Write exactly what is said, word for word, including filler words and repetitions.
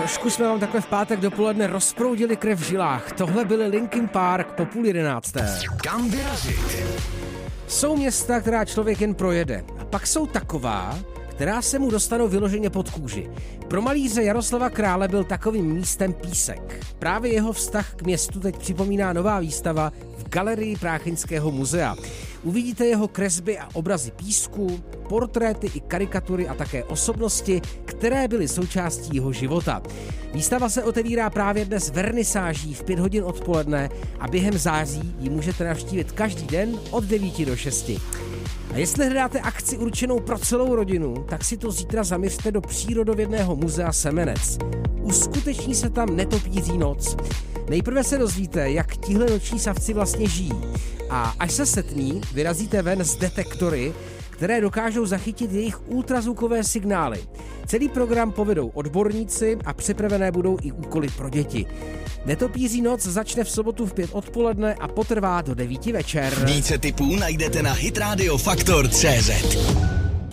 Trošku jsme vám takhle v pátek dopoledne rozproudili krev v žilách. Tohle byly Linkin Park po půl jedenácté. Kam vyrazit? Jsou města, která člověk jen projede. A pak jsou taková, která se mu dostanou vyloženě pod kůži. Pro malíře Jaroslava Krále byl takovým místem Písek. Právě jeho vztah k městu teď připomíná nová výstava v galerii Práchyňského muzea. Uvidíte jeho kresby a obrazy písku, portréty i karikatury a také osobnosti, které byly součástí jeho života. Výstava se otevírá právě dnes vernisáží v pět hodin odpoledne a během září ji můžete navštívit každý den od devíti do šesti. A jestli hledáte akci určenou pro celou rodinu, tak si to zítra zaměřte do Přírodovědného muzea Semenec. Uskuteční se tam netopíří noc. Nejprve se dozvíte, jak tihle noční savci vlastně žijí. A až se setní, vyrazíte ven s detektory, které dokážou zachytit jejich ultrazvukové signály. Celý program povedou odborníci a připravené budou i úkoly pro děti. Netopíří noc začne v sobotu v pět odpoledne a potrvá do devíti večer. Více tipů najdete na hitradio faktor tečka cé zet.